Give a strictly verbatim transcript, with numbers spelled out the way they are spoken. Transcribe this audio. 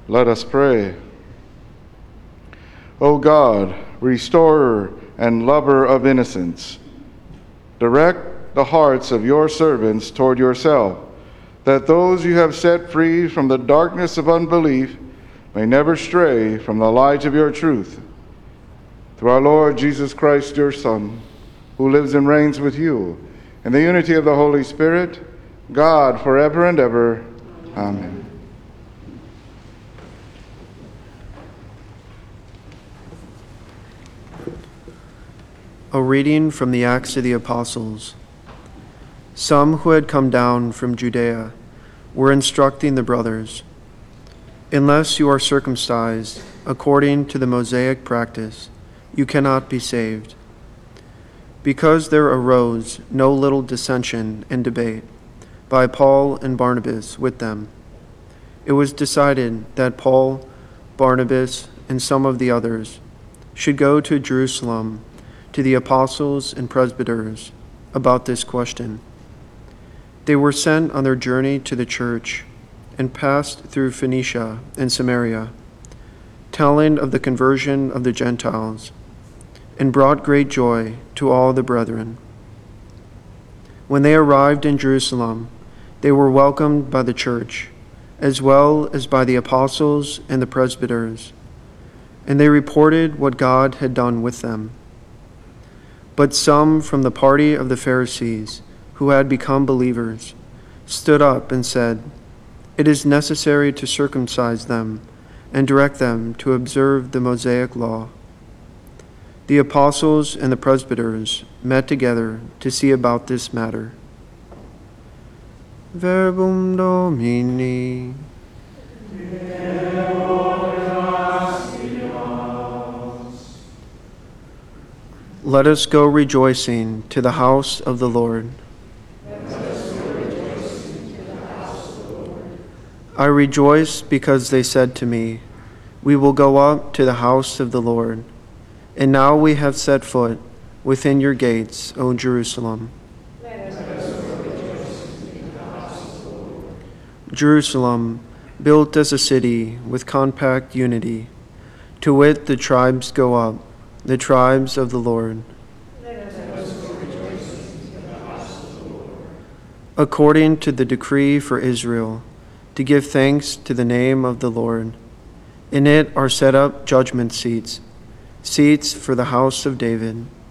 Let us pray. O God, restorer and lover of innocence, direct the hearts of your servants toward yourself, that those you have set free from the darkness of unbelief may never stray from the light of your truth. Through our Lord Jesus Christ, your Son, who lives and reigns with you in the unity of the Holy Spirit, God, forever and ever. Amen. A reading from the Acts of the Apostles. Some who had come down from Judea were instructing the brothers, "Unless you are circumcised according to the Mosaic practice, you cannot be saved." Because there arose no little dissension and debate by Paul and Barnabas with them, it was decided that Paul, Barnabas, and some of the others should go to Jerusalem to the apostles and presbyters about this question. They were sent on their journey to the church and passed through Phoenicia and Samaria, telling of the conversion of the Gentiles, and brought great joy to all the brethren. When they arrived in Jerusalem, they were welcomed by the church, as well as by the apostles and the presbyters, and they reported what God had done with them. But some from the party of the Pharisees, who had become believers, stood up and said, "It is necessary to circumcise them and direct them to observe the Mosaic law." The apostles and the presbyters met together to see about this matter. Verbum Domini. Let us go rejoicing to the house of the Lord. I rejoice because they said to me, "We will go up to the house of the Lord." And now we have set foot within your gates, O Jerusalem. Jerusalem, built as a city with compact unity, to wit the tribes go up, the tribes of the Lord. According to the decree for Israel, to give thanks to the name of the Lord. In it are set up judgment seats, seats for the house of David.